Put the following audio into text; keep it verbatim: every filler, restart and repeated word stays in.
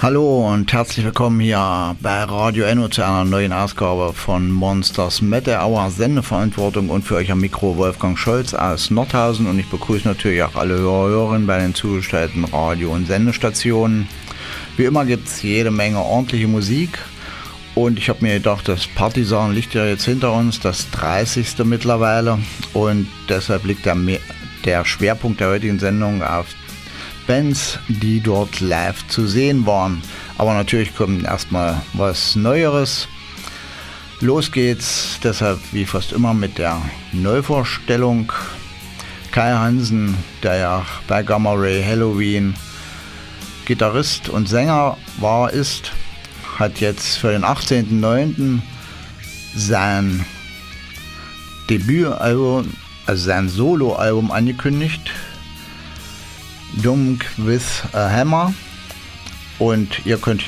Hallo und herzlich willkommen hier bei Radio Enno zu einer neuen Ausgabe von Monsters Metal Hour. Sendeverantwortung und für euch am Mikro Wolfgang Scholz aus Nordhausen, und ich begrüße natürlich auch alle Hörer und Hörerinnen bei den zugestellten Radio- und Sendestationen. Wie immer gibt es jede Menge ordentliche Musik, und ich habe mir gedacht, das Partisan liegt ja jetzt hinter uns, das dreißigste mittlerweile, und deshalb liegt der, der Schwerpunkt der heutigen Sendung auf Bands, die dort live zu sehen waren. Aber natürlich kommt erstmal was Neueres. Los geht's deshalb wie fast immer mit der Neuvorstellung. Kai Hansen, der ja bei Gamma Ray Halloween Gitarrist und Sänger war, ist, hat jetzt für den achtzehnten neunten sein Debütalbum, also sein Soloalbum angekündigt. Dunk with a Hammer, und ihr könnt